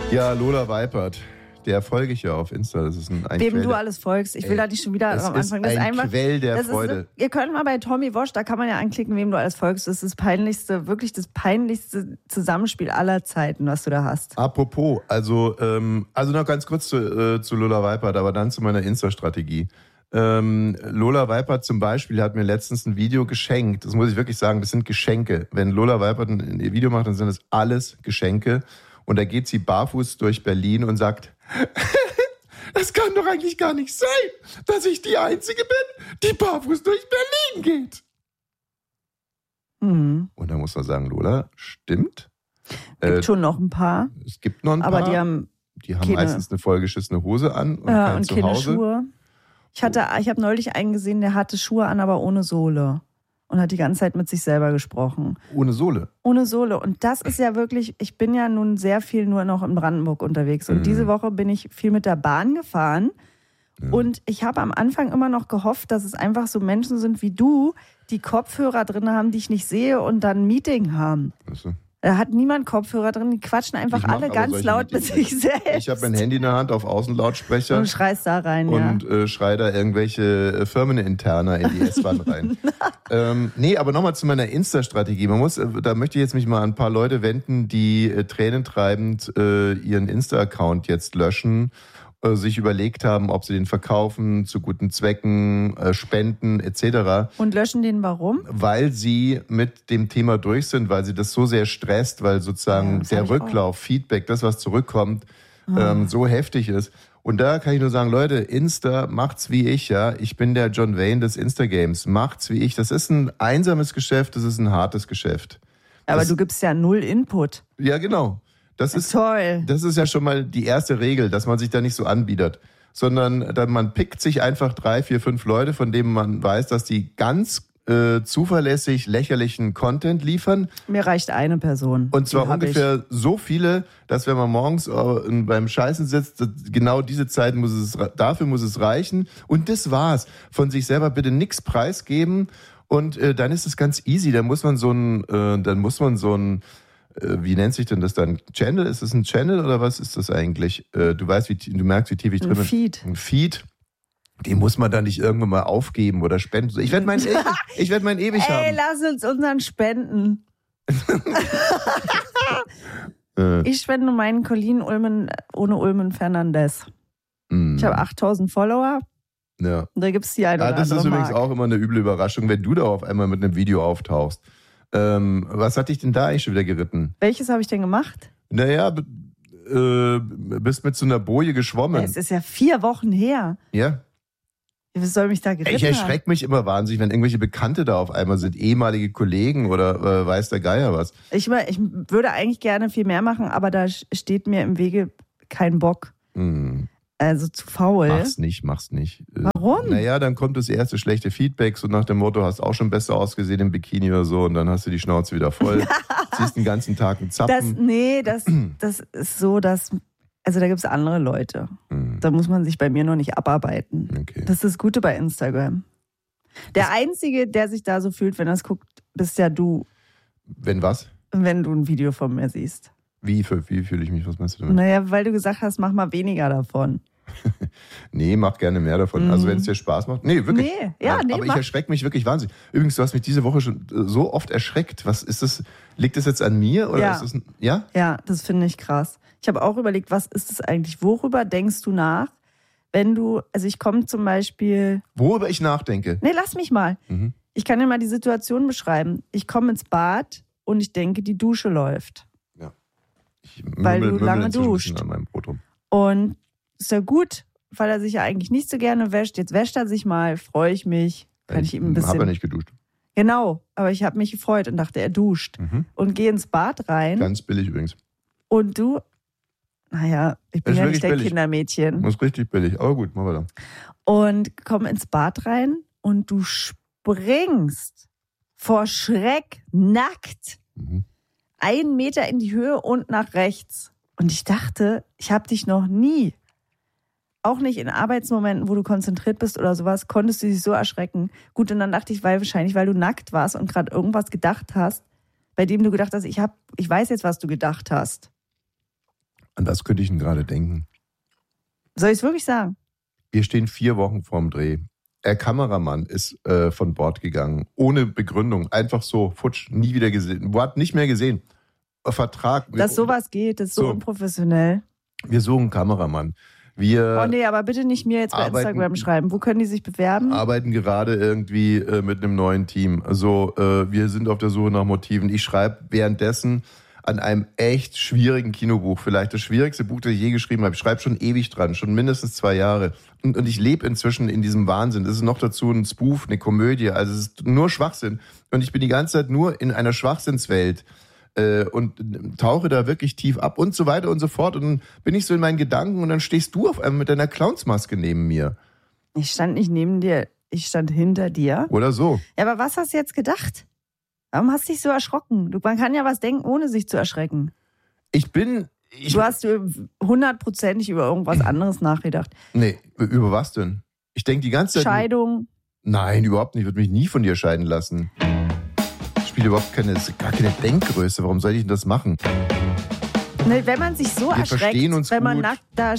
Ja, Lola Weipert, der folge ich ja auf Insta. Das ist ein Wem du alles folgst. Ich will da nicht schon wieder am Anfang. Das ist ein Quell der Freude. Ihr könnt mal bei Tommy Wosch, da kann man ja anklicken, wem du alles folgst. Das ist das peinlichste, wirklich das peinlichste Zusammenspiel aller Zeiten, was du da hast. Apropos, also noch ganz kurz zu Lola Weipert, aber dann zu meiner Insta-Strategie. Lola Weipert zum Beispiel hat mir letztens ein Video geschenkt. Das muss ich wirklich sagen, das sind Geschenke. Wenn Lola Weipert ein Video macht, dann sind das alles Geschenke. Und da geht sie barfuß durch Berlin und sagt, das kann doch eigentlich gar nicht sein, dass ich die Einzige bin, die barfuß durch Berlin geht. Mhm. Und da muss man sagen, Lola, stimmt. Gibt schon noch ein paar. Es gibt noch ein paar. Aber die haben meistens eine vollgeschissene Hose an und kein und keine Schuhe. Ich habe neulich einen gesehen, der hatte Schuhe an, aber ohne Sohle. Und hat die ganze Zeit mit sich selber gesprochen. Ohne Sohle? Ohne Sohle. Und das ist ja wirklich, ich bin ja nun sehr viel nur noch in Brandenburg unterwegs. Und diese Woche bin ich viel mit der Bahn gefahren. Und ich habe am Anfang immer noch gehofft, dass es einfach so Menschen sind wie du, die Kopfhörer drin haben, die ich nicht sehe und dann ein Meeting haben. Achso. Da hat niemand Kopfhörer drin, die quatschen einfach alle ganz laut mit sich selbst. Ich habe mein Handy in der Hand auf Außenlautsprecher. Und schreist da rein, und schrei da irgendwelche Firmeninterner in die S-Bahn rein. Nee, aber nochmal zu meiner Insta-Strategie. Da möchte ich jetzt mich mal an ein paar Leute wenden, die tränentreibend ihren Insta-Account jetzt löschen, sich überlegt haben, ob sie den verkaufen, zu guten Zwecken, spenden etc. Und löschen den warum? Weil sie mit dem Thema durch sind, weil sie das so sehr stresst, weil sozusagen der Rücklauf, Feedback, das, was zurückkommt, so heftig ist. Und da kann ich nur sagen, Leute, Insta macht's wie ich, ja. Ich bin der John Wayne des Insta-Games. Macht's wie ich. Das ist ein einsames Geschäft, das ist ein hartes Geschäft. Aber du gibst ja 0 Input. Ja, genau. Das ist toll. Das ist ja schon mal die erste Regel, dass man sich da nicht so anbietet, sondern man pickt sich einfach 3, 4, 5 Leute, von denen man weiß, dass die ganz zuverlässig lächerlichen Content liefern. Mir reicht eine Person. Und zwar ungefähr so viele, dass wenn man morgens beim Scheißen sitzt, genau diese Zeit dafür muss es reichen. Und das war's. Von sich selber bitte nichts preisgeben. Und dann ist es ganz easy. Dann muss man so ein wie nennt sich denn das dann? Channel? Ist das ein Channel oder was ist das eigentlich? Du merkst, wie tief ich drin bin. Ein Feed. Den muss man dann nicht irgendwann mal aufgeben oder spenden. Ich werde meinen ewig haben. Ey, lass uns unseren spenden. Ich spende meinen Colin Ulmen ohne Ulmen Fernandes. Ich habe 8000 Follower. Ja. Und da gibt es die eine oder andere. Das ist übrigens auch immer eine üble Überraschung, wenn du da auf einmal mit einem Video auftauchst. Was hat dich denn da eigentlich schon wieder geritten? Welches habe ich denn gemacht? Naja, bist mit so einer Boje geschwommen. Es ist ja 4 Wochen her. Ja. Was soll mich da geritten haben? Ich erschrecke mich immer wahnsinnig, wenn irgendwelche Bekannte da auf einmal sind, ehemalige Kollegen oder weiß der Geier was. Ich würde eigentlich gerne viel mehr machen, aber da steht mir im Wege kein Bock. Also zu faul. Mach's nicht. Warum? Naja, dann kommt das erste schlechte Feedback, so nach dem Motto, hast auch schon besser ausgesehen im Bikini oder so und dann hast du die Schnauze wieder voll, ziehst den ganzen Tag einen Zappen. Das ist so, also da gibt es andere Leute. Da muss man sich bei mir noch nicht abarbeiten. Okay. Das ist das Gute bei Instagram. Der Einzige, der sich da so fühlt, wenn er es guckt, bist ja du. Wenn was? Wenn du ein Video von mir siehst. Wie fühle ich mich? Was meinst du damit? Naja, weil du gesagt hast, mach mal weniger davon. Nee, mach gerne mehr davon. Also wenn es dir Spaß macht. Nee, wirklich. Aber ich erschrecke mich wirklich wahnsinnig. Übrigens, du hast mich diese Woche schon so oft erschreckt. Was ist das? Liegt das jetzt an mir? Oder ist das ja? Ja, das finde ich krass. Ich habe auch überlegt, was ist das eigentlich? Worüber denkst du nach, wenn du, also ich komme zum Beispiel... Worüber ich nachdenke? Nee, lass mich mal. Ich kann dir mal die Situation beschreiben. Ich komme ins Bad und ich denke, die Dusche läuft. Ja. Weil du lange duscht. An meinem Brot rum. Und ist ja gut, weil er sich ja eigentlich nicht so gerne wäscht. Jetzt wäscht er sich mal, freue ich mich. Kann ich ihm ein bisschen... Habe er nicht geduscht. Genau, aber ich habe mich gefreut und dachte, er duscht. Und gehe ins Bad rein. Ganz billig übrigens. Und du... Naja, ich bin ja nicht dein billig. Kindermädchen. Das ist richtig billig, aber gut, mal weiter. Und komm ins Bad rein und du springst vor Schreck nackt 1 Meter in die Höhe und nach rechts. Und ich dachte, ich habe dich noch nie, auch nicht in Arbeitsmomenten, wo du konzentriert bist oder sowas, konntest du dich so erschrecken. Gut, und dann dachte ich, weil du nackt warst und gerade irgendwas gedacht hast, bei dem du gedacht hast, ich weiß jetzt, was du gedacht hast. An was könnte ich denn gerade denken? Soll ich es wirklich sagen? Wir stehen 4 Wochen vorm Dreh. Der Kameramann ist von Bord gegangen. Ohne Begründung. Einfach so, futsch, nie wieder gesehen. Wort nicht mehr gesehen. Vertrag. Dass sowas geht, ist so unprofessionell. Wir suchen einen Kameramann. Oh nee, aber bitte nicht mir jetzt bei Instagram schreiben. Wo können die sich bewerben? Arbeiten gerade irgendwie mit einem neuen Team. Also wir sind auf der Suche nach Motiven. Ich schreibe währenddessen an einem echt schwierigen Kinobuch. Vielleicht das schwierigste Buch, das ich je geschrieben habe. Ich schreibe schon ewig dran, schon mindestens 2 Jahre. Und ich lebe inzwischen in diesem Wahnsinn. Das ist noch dazu ein Spoof, eine Komödie. Also es ist nur Schwachsinn. Und ich bin die ganze Zeit nur in einer Schwachsinnswelt. Und tauche da wirklich tief ab und so weiter und so fort. Und dann bin ich so in meinen Gedanken und dann stehst du auf einmal mit deiner Clownsmaske neben mir. Ich stand nicht neben dir, ich stand hinter dir. Oder so. Ja, aber was hast du jetzt gedacht? Warum hast du dich so erschrocken? Man kann ja was denken, ohne sich zu erschrecken. Du hast 100%ig über irgendwas anderes nachgedacht. Nee, über was denn? Ich denke die ganze Zeit... Scheidung? Nein, überhaupt nicht. Ich würde mich nie von dir scheiden lassen. Spielt überhaupt gar keine Denkgröße. Warum soll ich denn das machen? Ne, wenn man sich so erschreckt, wenn man nackt da